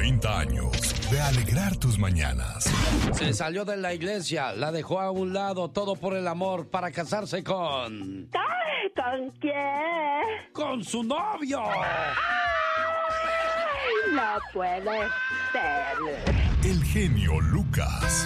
30 años de alegrar tus mañanas. Se salió de la iglesia, la dejó a un lado, todo por el amor, para casarse con... Ay, ¿con quién? ¡Con su novio! Ay, no puede ser. El genio Lucas.